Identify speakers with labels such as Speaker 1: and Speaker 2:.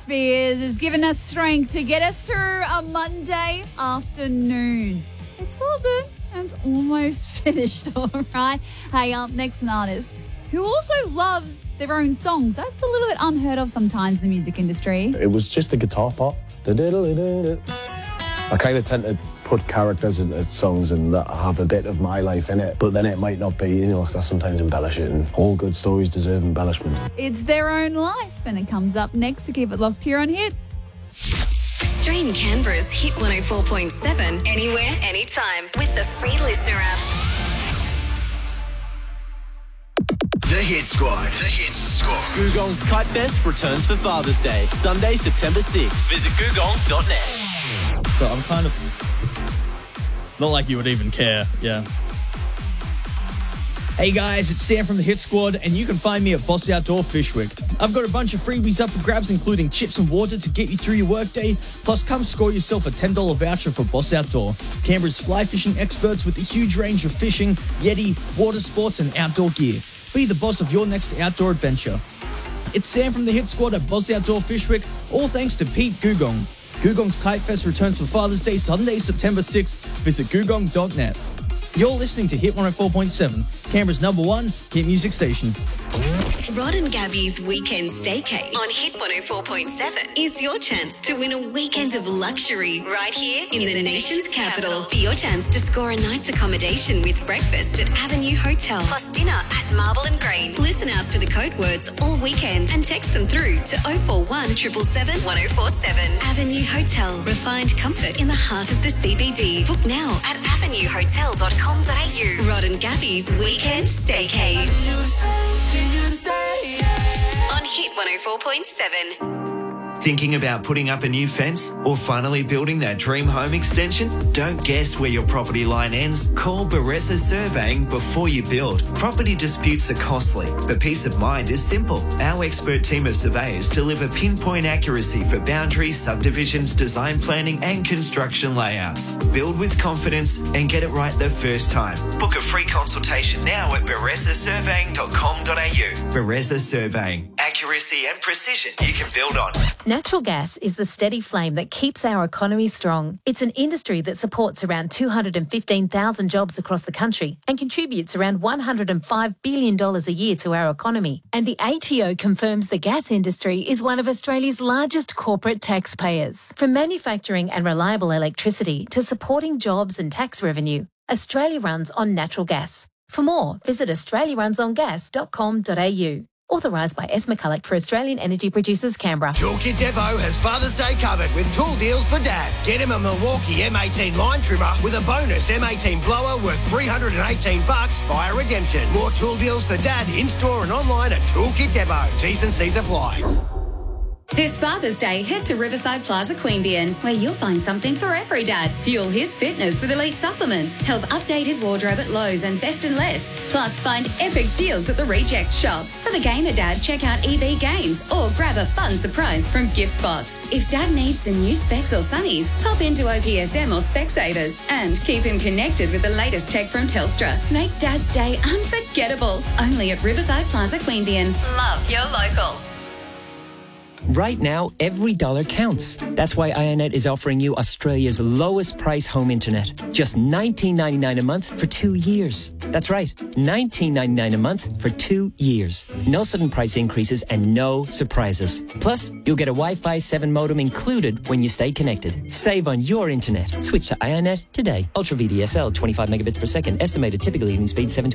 Speaker 1: Spears has given us strength to get us through a Monday afternoon. It's all good. It's almost finished, all right? Hey, up next, an artist who also loves their own songs. That's a little bit unheard of sometimes in the music industry.
Speaker 2: It was just a guitar part. I kind of tend to put characters into songs and that have a bit of my life in it, but then it might not be, you know, 'cause I sometimes embellish it, and all good stories deserve embellishment.
Speaker 1: It's their own life, and it comes up next to keep it locked here on Hit.
Speaker 3: Stream Canberra's Hit 104.7 anywhere, anytime with the free listener app.
Speaker 4: The Hit Squad. The Hit Squad.
Speaker 5: Googong's Kite Fest returns for Father's Day, Sunday, September 6th. Visit googong.net.
Speaker 6: So I'm kind of... Not like you would even care, yeah. Hey guys, it's Sam from the Hit Squad, and you can find me at Boss Outdoor Fishwick. I've got a bunch of freebies up for grabs, including chips and water to get you through your workday. Plus, come score yourself a $10 voucher for Boss Outdoor, Canberra's fly fishing experts with a huge range of fishing, yeti, water sports, and outdoor gear. Be the boss of your next outdoor adventure. It's Sam from the Hit Squad at Boss Outdoor Fishwick, all thanks to Pete Googong. Googong's Kite Fest returns for Father's Day, Sunday, September 6th. Visit googong.net. You're listening to Hit 104.7, Canberra's number one hit music station.
Speaker 3: Rod and Gabby's Weekend Staycay on Hit 104.7 is your chance to win a weekend of luxury right here in the nation's capital. For your chance to score a night's accommodation with breakfast at Avenue Hotel plus dinner at Marble and Green. Listen out for the code words all weekend and text them through to 041 777 1047. Avenue Hotel, refined comfort in the heart of the CBD. Book now at avenuehotel.com.au. Rod and Gabby's Weekend Staycay. On Hit 104.7.
Speaker 4: Thinking about putting up a new fence or finally building that dream home extension? Don't guess where your property line ends. Call Baressa Surveying before you build. Property disputes are costly, but peace of mind is simple. Our expert team of surveyors deliver pinpoint accuracy for boundaries, subdivisions, design planning and construction layouts. Build with confidence and get it right the first time. Book a free consultation now at baressasurveying.com.au. Baressa Surveying. Accuracy and precision you can build on.
Speaker 7: Natural gas is the steady flame that keeps our economy strong. It's an industry that supports around 215,000 jobs across the country and contributes around $105 billion a year to our economy. And the ATO confirms the gas industry is one of Australia's largest corporate taxpayers. From manufacturing and reliable electricity to supporting jobs and tax revenue, Australia runs on natural gas. For more, visit australiarunsongas.com.au. Authorised by S. McCulloch for Australian Energy Producers, Canberra.
Speaker 8: Toolkit Depot has Father's Day covered with tool deals for Dad. Get him a Milwaukee M18 line trimmer with a bonus M18 blower worth $318 via redemption. More tool deals for Dad in-store and online at Toolkit Depot. T's and C's apply.
Speaker 3: This Father's Day, head to Riverside Plaza Queanbeyan, where you'll find something for every dad. Fuel his fitness with elite supplements, help update his wardrobe at Lowe's and Best and Less. Plus, find epic deals at the Reject Shop. For the gamer dad, check out EB Games or grab a fun surprise from GiftBox. If dad needs some new specs or sunnies, pop into OPSM or Specsavers and keep him connected with the latest tech from Telstra. Make Dad's Day unforgettable. Only at Riverside Plaza Queanbeyan. Love your local.
Speaker 9: Right now, every dollar counts. That's why Ionet is offering you Australia's lowest price home internet. Just $19.99 a month for 2 years. That's right, $19.99 a month for 2 years. No sudden price increases and no surprises. Plus, you'll get a Wi-Fi 7 modem included when you stay connected. Save on your internet. Switch to Ionet today. Ultra VDSL, 25 megabits per second. Estimated typical evening speed 7